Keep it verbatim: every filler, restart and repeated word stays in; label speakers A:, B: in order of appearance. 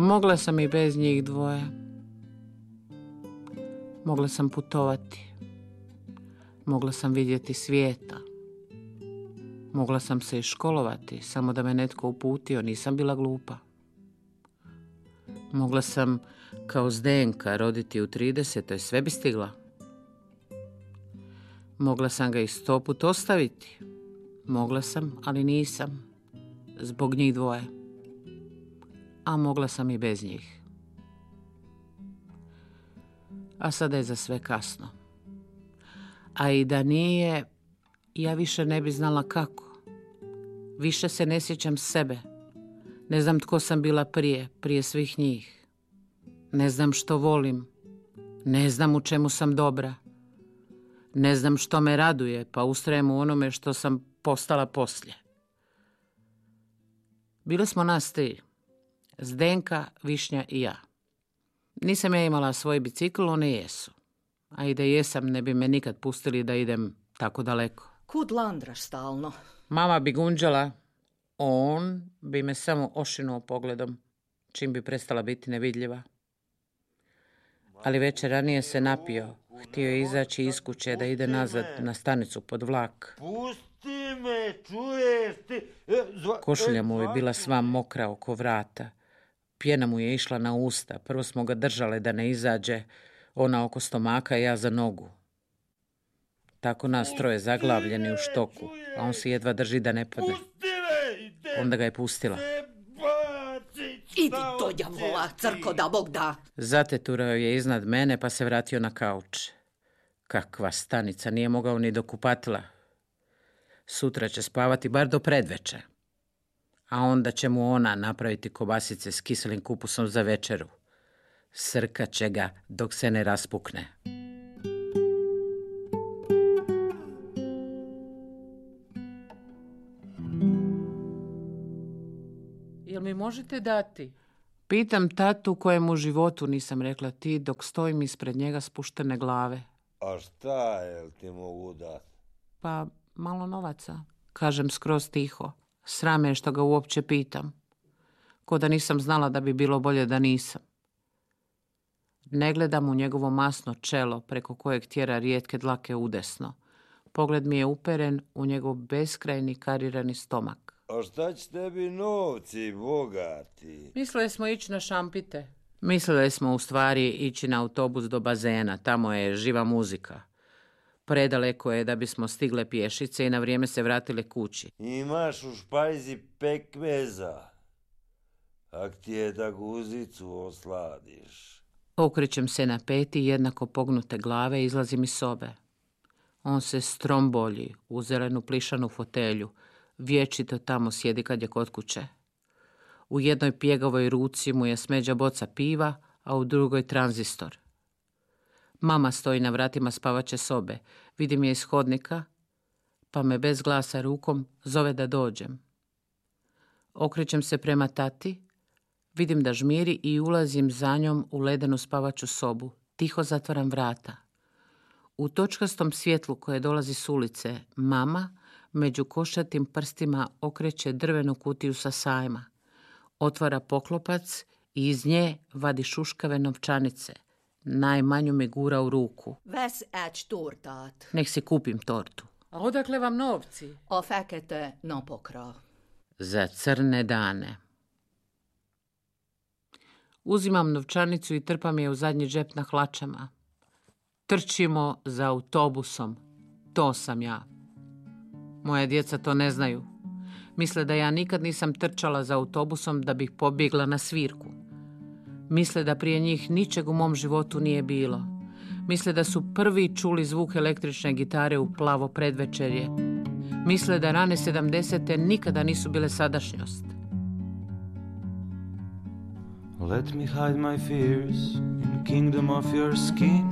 A: Mogla sam i bez njih dvoje. Mogla sam putovati. Mogla sam vidjeti svijeta. Mogla sam se i školovati, samo da me netko uputio, nisam bila glupa. Mogla sam kao Zdenka roditi u tridesetoj, sve bi stigla. Mogla sam ga i sto put ostaviti. Mogla sam, ali nisam. Zbog njih dvoje. A mogla sam i bez njih. A sada je za sve kasno. A i da nije, ja više ne bi znala kako. Više se ne sjećam sebe. Ne znam tko sam bila prije, prije svih njih. Ne znam što volim. Ne znam u čemu sam dobra. Ne znam što me raduje, pa ustrajem u onome što sam postala poslije. Bile smo nas tri. Zdenka, Višnja i ja. Nisam ja imala svoj bicikl, one jesu. A i da jesam, ne bi me nikad pustili da idem tako daleko.
B: Kud landraš stalno?
A: Mama bi gunđala, on bi me samo ošinuo pogledom, čim bi prestala biti nevidljiva. Ali večer ranije se napio, htio je izaći iz kuće da ide nazad na stanicu pod vlak.
C: Pusti me, čuješ ti? Zva...
A: Košulja mu je bila sva mokra oko vrata. Pjena mu je išla na usta. Prvo smo ga držale da ne izađe, ona oko stomaka, ja za nogu. Tako nas troje zaglavljeni u štoku, a on se jedva drži da ne padne. Onda ga je pustila.
B: Idi do djavola, crko da Bog da.
A: Zateturao je iznad mene pa se vratio na kauč. Kakva stanica, nije mogao ni do kupatila. Sutra će spavati bar do predveče. A onda će mu ona napraviti kobasice s kiselim kupusom za večeru. Srkat će ga dok se ne raspukne. Jel mi možete dati? Pitam tatu kojem u životu nisam rekla ti dok stojim ispred njega spuštene glave.
C: A šta jel ti mogu dati?
A: Pa malo novaca, kažem skroz tiho. Srame je što ga uopće pitam. Ko da nisam znala da bi bilo bolje da nisam. Ne gledam u njegovo masno čelo preko kojeg tjera rijetke dlake udesno. Pogled mi je uperen u njegov beskrajni karirani stomak.
C: A šta će tebi novci, bogati?
A: Mislili smo ići na šampite. Mislili smo u stvari ići na autobus do bazena. Tamo je živa muzika. Predaleko je da bismo stigle pješice i na vrijeme se vratile kući.
C: Imaš u špajzi pekmeza. Ak ti je da guzicu osladiš.
A: Okrećem se na peti jednako pognute glave i izlazim iz sobe. On se strombolji u zelenu plišanu fotelju. Vječito tamo sjedi kad je kod kuće. U jednoj pjegavoj ruci mu je smeđa boca piva, a u drugoj tranzistor. Mama stoji na vratima spavaće sobe. Vidim je iz hodnika, pa me bez glasa rukom zove da dođem. Okrećem se prema tati, vidim da žmiri i ulazim za njom u ledenu spavaću sobu. Tiho zatvaram vrata. U točkastom svjetlu koje dolazi s ulice, mama među košatim prstima okreće drvenu kutiju sa sajma. Otvara poklopac i iz nje vadi šuškave novčanice. Najmanju mi gura u ruku.
B: Ves egy tortát.
A: Nek si kupim tortu. A odakle vam novci?
B: A fekete napokra.
A: Za crne dane. Uzimam novčanicu i trpam je u zadnji džep na hlačama. Trčimo za autobusom. To sam ja. Moja djeca to ne znaju. Misle da ja nikad nisam trčala za autobusom da bih pobjegla na svirku. Misle da prije njih ničeg u mom životu nije bilo. Misle da su prvi čuli zvuk električne gitare u plavo predvečerje. Misle da rane sedamdesete nikada nisu bile sadašnjost.
D: Let me hide my fears in the kingdom of your skin.